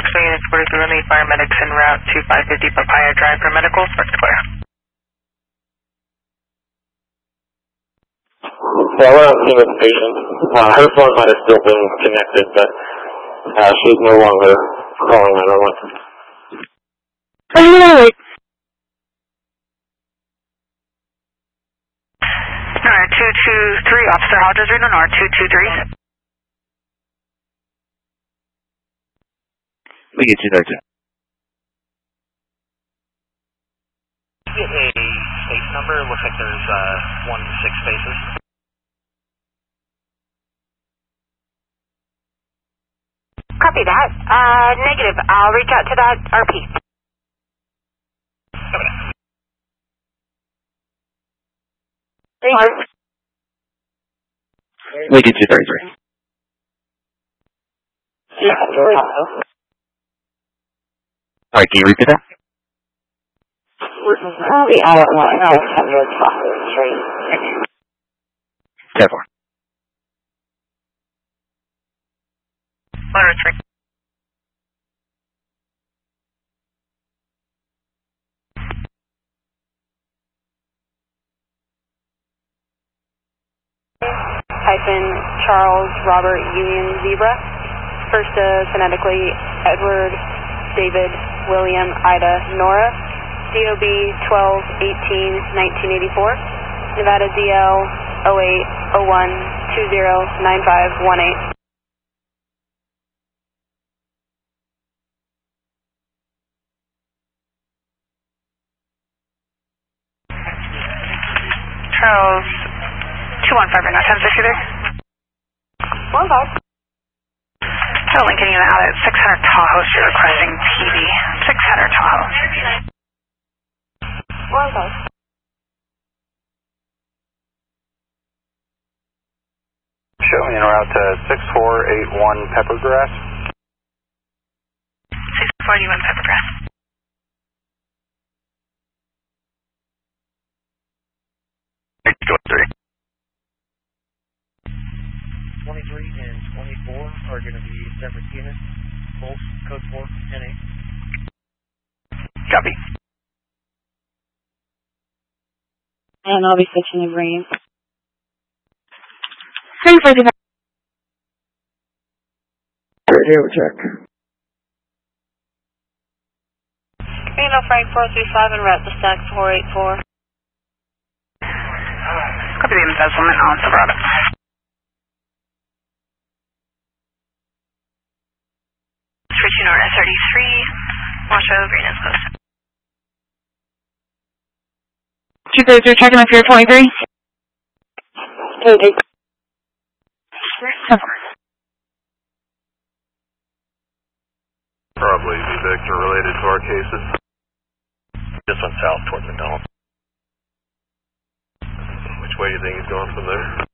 Swing units 43 relief paramedics en route to 550 Papaya Drive for medical. Sparks clear. Yeah, I went out to see the patient. Her phone might have still been connected, but she's no longer calling 911. Alright, 223, Officer Hodges, read on R223. We get you there too. Get a space number. It looks like there's 1 to 6 spaces. Copy that. Negative. I'll reach out to that RP. We get you 33. Alright, can you repeat that? I don't know. I was having a talk with the train. 10-4. 103. Hyphen Charles Robert Union Zebra. First phonetically Edward David William Ida Nora. DOB 12-18-1984. Nevada ZL 08-01-20-9518. Charles 215 right now. Have issue there? 1-5. Tell Lincoln Unit out at 600 Tahoe. You're requesting TV. 600 Tahoe. 1-5. Showing en route to 6481 Peppergrass. 641 Peppergrass. Go 3. 23 and 24 are going to be separate units. Both code 4 and 8. Copy. And I'll be switching the green. 345. Radio check. Reno Frank 435 and route to stack 484. Copy the embezzlement on Silverado. Switching over to 33. Washoe, green is posted. 233, checking if you're 23. 80. Probably the Victor related to our cases. This one's south towards McDonald's. Which way do you think he's going from there?